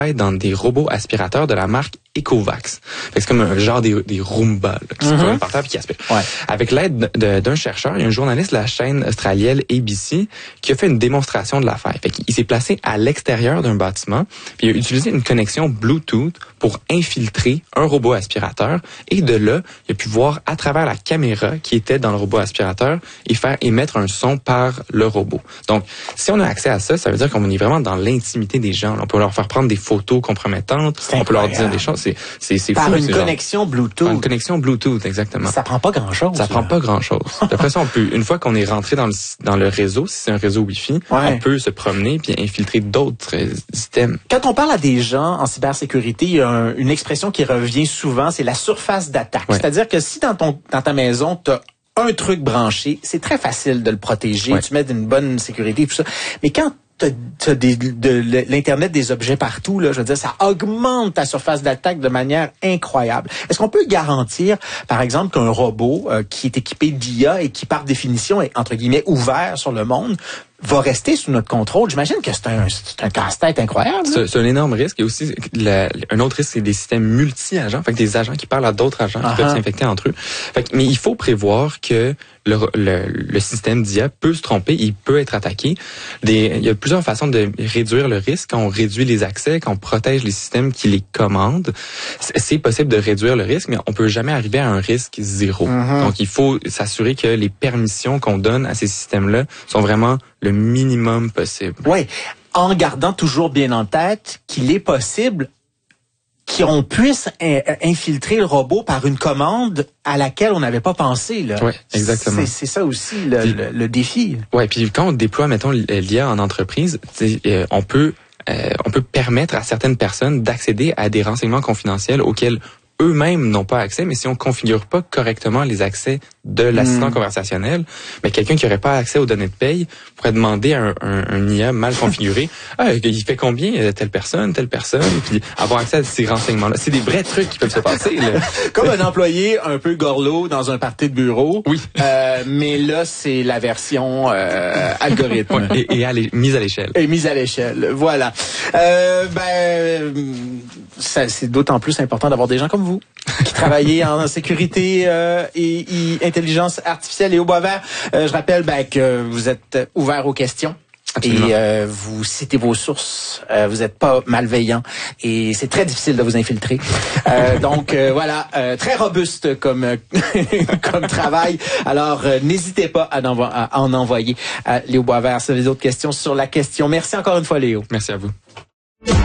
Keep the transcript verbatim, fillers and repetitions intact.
dans des robots aspirateurs de la marque Ecovacs. C'est comme un genre des, des Roomba là, qui mm-hmm. se promènent par terre et qui aspirent. Ouais. Avec l'aide de, d'un chercheur, il y a un journaliste de la chaîne australienne A B C qui a fait une démonstration de l'affaire. Fait qu'il s'est placé à l'extérieur d'un bâtiment, puis il a utilisé une connexion Bluetooth pour infiltrer un robot aspirateur et de là, il a pu voir à travers la caméra qui était dans le robot aspirateur et faire émettre un son par le robot. Donc, si on a accès à ça, ça veut dire qu'on est vraiment dans l'intimité des gens. On peut leur faire prendre des photos compromettantes, on peut leur dire des choses. C'est, c'est, c'est par fou, une connexion genre, Bluetooth. Par une connexion Bluetooth, exactement. Ça prend pas grand-chose. Ça là. prend pas grand-chose. D'après ça, on peut, une fois qu'on est rentré dans le, dans le réseau, si c'est un réseau Wi-Fi, ouais. on peut se promener puis infiltrer d'autres systèmes. Quand on parle à des gens en cybersécurité, il y a un, une expression qui revient souvent, c'est la surface d'attaque. Ouais. C'est-à-dire que si dans ton, dans ta maison, tu as un truc branché, c'est très facile de le protéger, ouais. tu mets une bonne sécurité et tout ça. Mais quand t'as des, de l'Internet des objets partout, là, je veux dire, ça augmente ta surface d'attaque de manière incroyable. Est-ce qu'on peut garantir, par exemple, qu'un robot euh, qui est équipé d'I A et qui, par définition, est, entre guillemets, ouvert sur le monde, va rester sous notre contrôle? J'imagine que c'est un, c'est un casse-tête incroyable. C'est, c'est un énorme risque. Et aussi, la, un autre risque, c'est des systèmes multi-agents. Fait que des agents qui parlent à d'autres agents, uh-huh. qui peuvent s'infecter entre eux. Fait que, mais il faut prévoir que le, le, le système d'I A peut se tromper, il peut être attaqué. Des, il y a plusieurs façons de réduire le risque. Quand on réduit les accès, quand on protège les systèmes qui les commandent, c'est possible de réduire le risque, mais on peut jamais arriver à un risque zéro. Uh-huh. Donc, il faut s'assurer que les permissions qu'on donne à ces systèmes-là sont vraiment le minimum possible. Oui, en gardant toujours bien en tête qu'il est possible qu'on puisse infiltrer le robot par une commande à laquelle on n'avait pas pensé. Là. Oui, exactement. C'est, c'est ça aussi le, puis, le, le défi. Oui, puis quand on déploie, mettons, l'I A en entreprise, euh, on peut euh, on peut permettre à certaines personnes d'accéder à des renseignements confidentiels auxquels eux-mêmes n'ont pas accès, mais si on configure pas correctement les accès de l'assistant mmh. conversationnel, ben quelqu'un qui aurait pas accès aux données de paye pourrait demander à un, un, un I A mal configuré, ah, il fait combien telle personne, telle personne, puis avoir accès à ces renseignements-là. C'est des vrais trucs qui peuvent se passer. Là. Comme un employé un peu gorlot dans un party de bureau. Oui. Euh, mais là, c'est la version euh, algorithme. et et à mise à l'échelle. Et mise à l'échelle. Voilà. Euh, ben, ça, c'est d'autant plus important d'avoir des gens comme vous qui travaillez en sécurité euh, et, et intelligence artificielle. Léo Boisvert, euh, je rappelle ben, que vous êtes ouvert aux questions. Absolument. Et euh, vous citez vos sources, euh, vous n'êtes pas malveillant et c'est très difficile de vous infiltrer. Euh, donc euh, voilà, euh, très robuste comme comme travail. Alors euh, n'hésitez pas à en, à en envoyer à Léo Boisvert. Si vous avez d'autres questions sur la question. Merci encore une fois, Léo. Merci à vous.